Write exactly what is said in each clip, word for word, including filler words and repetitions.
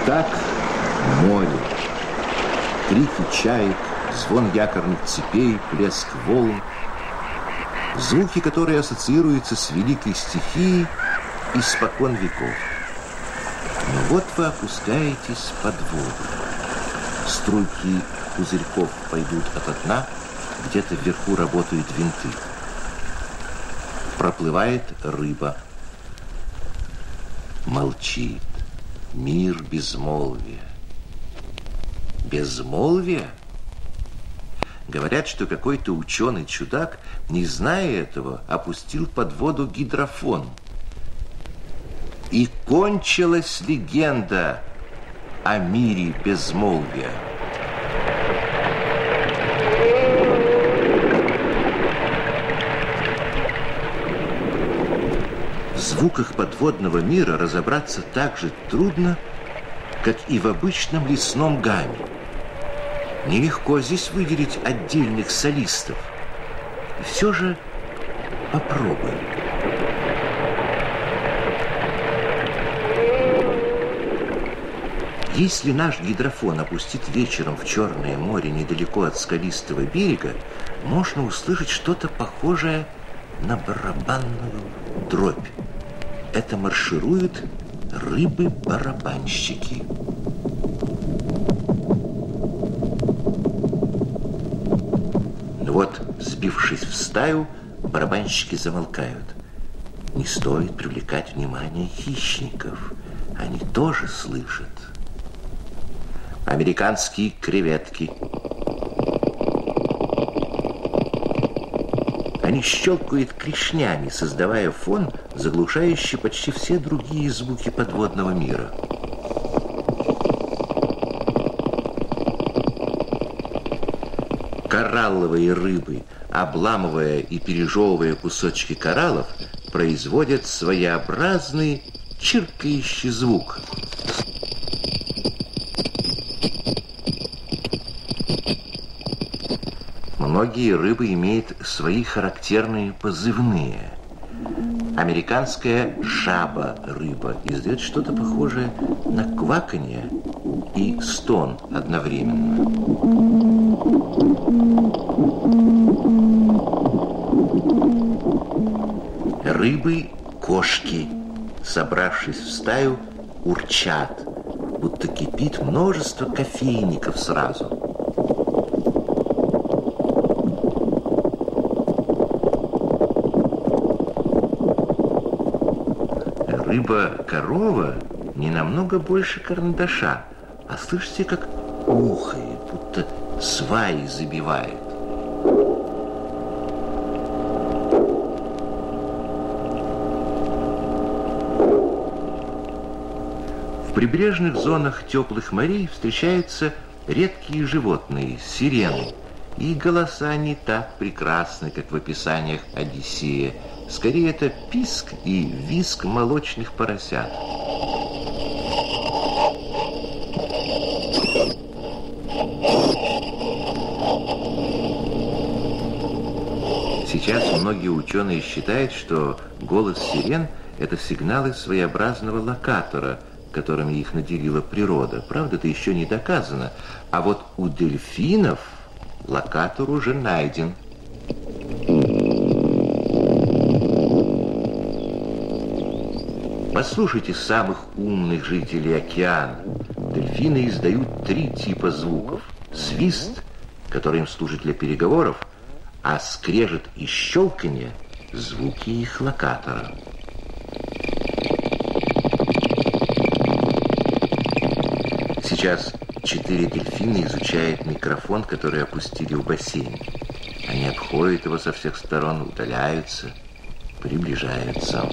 Так море, крики чаек, звон якорных цепей, плеск волн, звуки, которые ассоциируются с великой стихией испокон веков. Но вот вы опускаетесь под воду. Струйки пузырьков пойдут ото дна, где-то вверху работают винты. Проплывает рыба. Молчит. Мир безмолвия. Безмолвие? Говорят, что какой-то ученый-чудак, не зная этого, опустил под воду гидрофон. И кончилась легенда о мире безмолвия. В звуках подводного мира разобраться так же трудно, как и в обычном лесном гамме. Нелегко здесь выделить отдельных солистов. И все же попробуем. Если наш гидрофон опустит вечером в Черное море недалеко от скалистого берега, можно услышать что-то похожее на барабанную дробь. Это маршируют рыбы-барабанщики. Но вот, сбившись в стаю, барабанщики замолкают. Не стоит привлекать внимание хищников. Они тоже слышат. Американские креветки. Они щелкают клешнями, создавая фон, заглушающий почти все другие звуки подводного мира. Коралловые рыбы, обламывая и пережевывая кусочки кораллов, производят своеобразный чиркающий звук. Многие рыбы имеют свои характерные позывные. Американская жаба-рыба издает что-то похожее на кваканье и стон одновременно. Рыбы-кошки, собравшись в стаю, урчат, будто кипит множество кофейников сразу. Рыба-корова не намного больше карандаша, а слышите, как ухает, будто сваи забивает. В прибрежных зонах теплых морей встречаются редкие животные, сирены, и голоса не так прекрасны, как в описаниях Одиссея. Скорее, это писк и визг молочных поросят. Сейчас многие ученые считают, что голос сирен – это сигналы своеобразного локатора, которыми их наделила природа. Правда, это еще не доказано. А вот у дельфинов локатор уже найден. Послушайте самых умных жителей океана. Дельфины издают три типа звуков. Свист, который им служит для переговоров, а скрежет и щелканье – звуки их локатора. Сейчас четыре дельфина изучают микрофон, который опустили в бассейн. Они обходят его со всех сторон, удаляются, приближаются.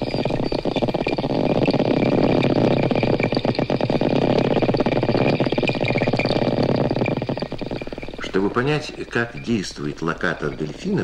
Чтобы понять, как действует локатор дельфина,